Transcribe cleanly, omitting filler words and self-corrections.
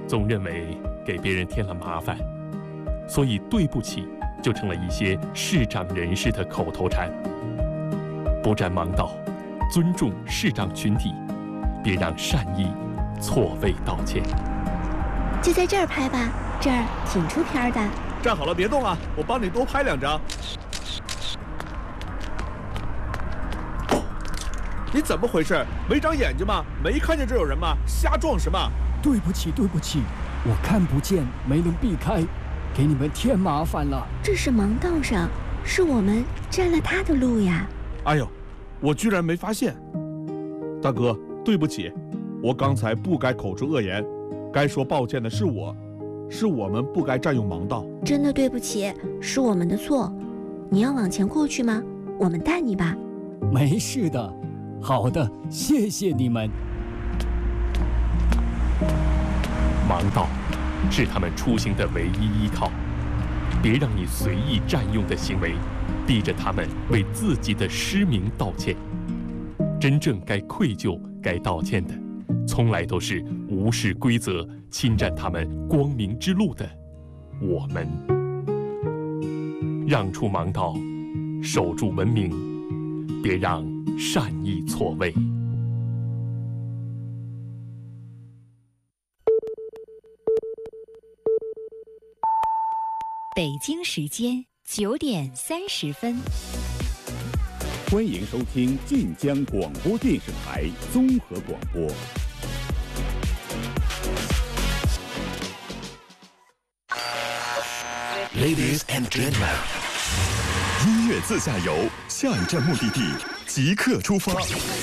总认为给别人添了麻烦，所以对不起就成了一些视障人士的口头禅。不占盲道，尊重视障群体，别让善意错位道歉。 就在这儿拍吧，这儿挺出片的。 站好了，别动啊，我帮你多拍2张。你怎么回事？没长眼睛吗？没看见这有人吗？瞎撞什么？ 对不起，我看不见，没能避开，给你们添麻烦了。 这是盲道上，是我们占了他的路呀。 哎呦，我居然没发现。大哥，对不起，我刚才不该口出恶言，该说抱歉的是我们不该占用盲道。 真的对不起，是我们的错。你要往前过去吗？我们带你吧。 没事的。好的，谢谢你们。 盲道是他们出行的唯一依靠，别让你随意占用的行为逼着他们为自己的失明道歉。真正该愧疚、该道歉的，从来都是无视规则、侵占他们光明之路的我们。让出盲道，守住文明，别让善意错位。 北京时间9点30分。 欢迎收听晋江广播电视台综合广播。 Ladies and gentlemen， 音乐自驾游，下一站目的地即刻出发。